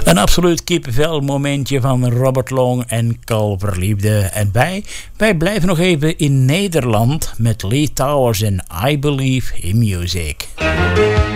Een absoluut kippenvel momentje van Robert Long en Kalverliefde. En wij blijven nog even in Nederland met Lee Towers en I Believe in Music.